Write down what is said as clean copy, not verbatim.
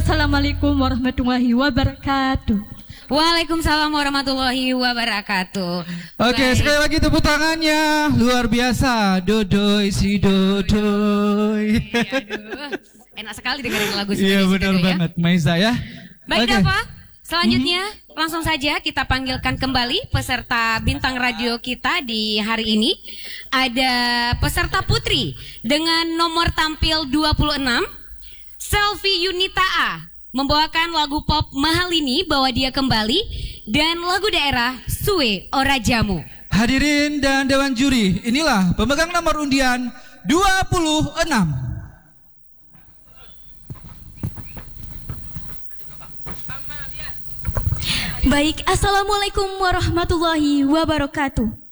Assalamualaikum warahmatullahi wabarakatuh. Waalaikumsalam warahmatullahi wabarakatuh. Oke, sekali lagi tepuk tangannya. Luar biasa. Dodoy si Dodoy. Aduh, enak sekali dengerin lagu Iya benar banget, Maiza ya. Baik, Dava. Selanjutnya langsung saja kita panggilkan kembali peserta bintang radio kita di hari ini. Ada peserta putri dengan nomor tampil 26, Selvi Yunita A, membawakan lagu pop Mahal Ini Bawa Dia Kembali dan lagu daerah Suwe Ora Jamu. Hadirin dan dewan juri, inilah pemegang nomor undian 26. Baik, Assalamualaikum warahmatullahi wabarakatuh.